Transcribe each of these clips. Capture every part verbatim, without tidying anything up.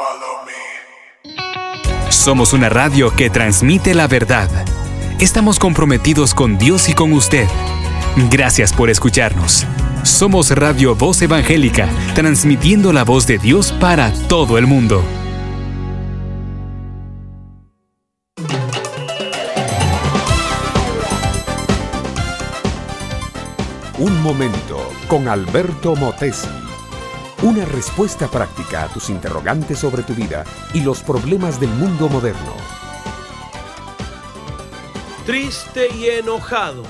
Somos una radio que transmite la verdad. Estamos comprometidos con Dios y con usted. Gracias por escucharnos. Somos Radio Voz Evangélica, transmitiendo la voz de Dios para todo el mundo. Un momento con Alberto Motesi. Una respuesta práctica a tus interrogantes sobre tu vida y los problemas del mundo moderno. Triste y enojado,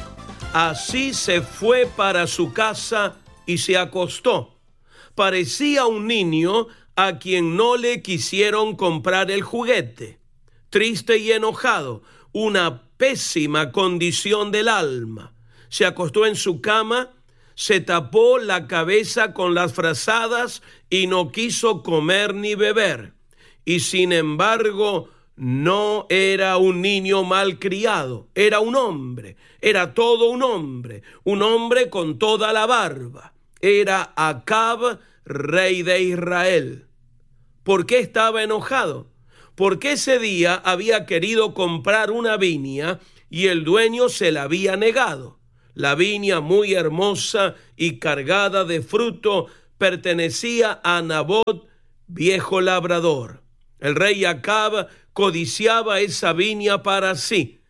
así se fue para su casa y se acostó. Parecía un niño a quien no le quisieron comprar el juguete. Triste y enojado, una pésima condición del alma. Se acostó en su cama, se tapó la cabeza con las frazadas y no quiso comer ni beber. Y sin embargo, no era un niño malcriado, era un hombre, era todo un hombre, un hombre con toda la barba. Era Acab, rey de Israel. ¿Por qué estaba enojado? Porque ese día había querido comprar una viña y el dueño se la había negado. La viña, muy hermosa y cargada de fruto, pertenecía a Nabot, viejo labrador. El rey Acab codiciaba esa viña para sí.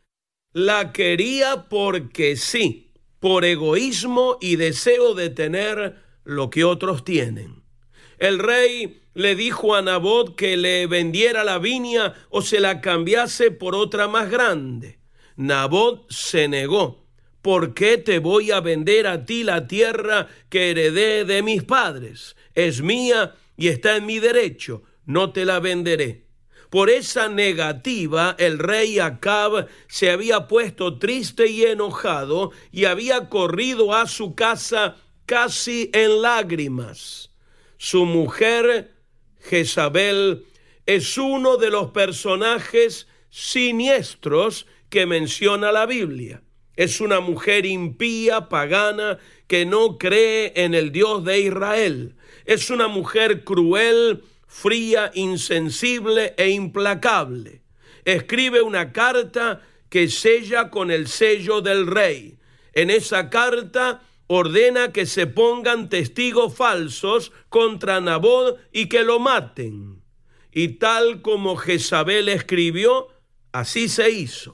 La quería porque sí, por egoísmo y deseo de tener lo que otros tienen. El rey le dijo a Nabot que le vendiera la viña o se la cambiase por otra más grande. Nabot se negó. ¿Por qué te voy a vender a ti la tierra que heredé de mis padres? Es mía y está en mi derecho, no te la venderé. Por esa negativa, el rey Acab se había puesto triste y enojado y había corrido a su casa casi en lágrimas. Su mujer, Jezabel, es uno de los personajes siniestros que menciona la Biblia. Es una mujer impía, pagana, que no cree en el Dios de Israel. Es una mujer cruel, fría, insensible e implacable. Escribe una carta que sella con el sello del rey. En esa carta ordena que se pongan testigos falsos contra Nabot y que lo maten. Y tal como Jezabel escribió, así se hizo.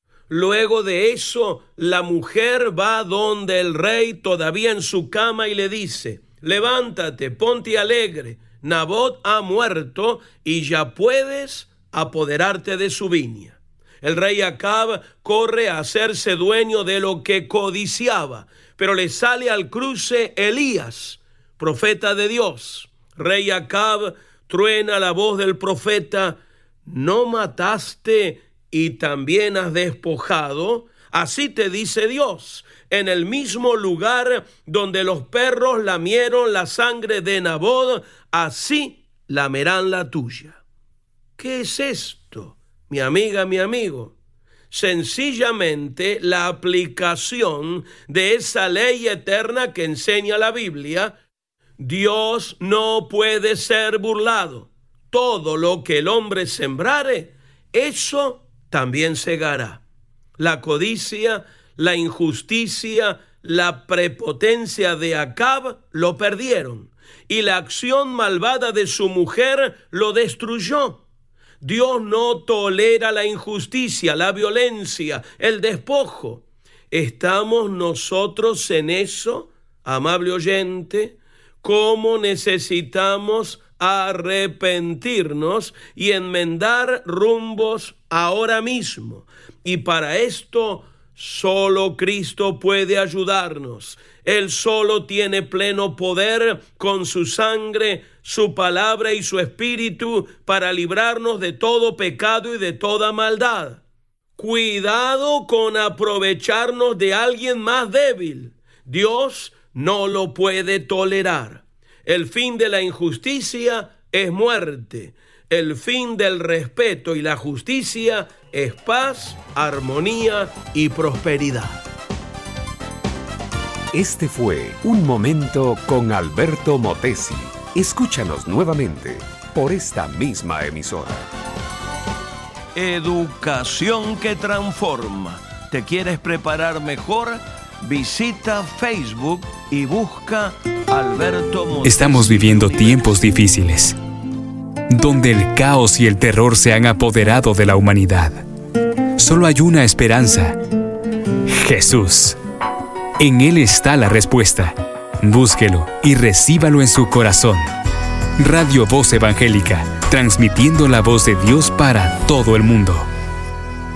Luego de eso, la mujer va donde el rey, todavía en su cama, y le dice: levántate, ponte alegre, Nabot ha muerto y ya puedes apoderarte de su viña. El rey Acab corre a hacerse dueño de lo que codiciaba, pero le sale al cruce Elías, profeta de Dios. Rey Acab truena la voz del profeta: ¿no mataste y también has despojado? Así te dice Dios: en el mismo lugar donde los perros lamieron la sangre de Nabot, así lamerán la tuya. ¿Qué es esto, mi amiga, mi amigo? Sencillamente la aplicación de esa ley eterna que enseña la Biblia. Dios no puede ser burlado. Todo lo que el hombre sembrare, eso también segará. La codicia, la injusticia, la prepotencia de Acab lo perdieron, y la acción malvada de su mujer lo destruyó. Dios no tolera la injusticia, la violencia, el despojo. ¿Estamos nosotros en eso, amable oyente? ¿Cómo necesitamos arrepentirnos y enmendar rumbos ahora mismo? Y para esto solo Cristo puede ayudarnos. Él solo tiene pleno poder con su sangre, su palabra y su espíritu para librarnos de todo pecado y de toda maldad. Cuidado con aprovecharnos de alguien más débil. Dios no lo puede tolerar. El fin de la injusticia es muerte. El fin del respeto y la justicia es paz, armonía y prosperidad. Este fue Un Momento con Alberto Motesi. Escúchanos nuevamente por esta misma emisora. Educación que transforma. ¿Te quieres preparar mejor? Visita Facebook y busca Alberto Motesi. Estamos viviendo tiempos difíciles, donde el caos y el terror se han apoderado de la humanidad. Solo hay una esperanza: Jesús. En Él está la respuesta. Búsquelo y recíbalo en su corazón. Radio Voz Evangélica, transmitiendo la voz de Dios para todo el mundo.